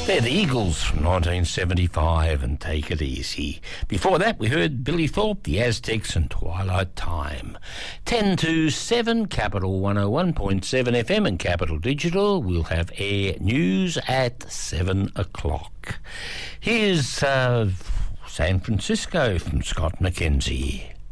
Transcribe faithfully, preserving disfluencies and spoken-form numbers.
They're the Eagles from nineteen seventy-five and Take It Easy. Before that, we heard Billy Thorpe, the Aztecs and Twilight Time. ten to seven, Capital one oh one point seven F M and Capital Digital. We'll have air news at seven o'clock. Here's uh, San Francisco from Scott McKenzie.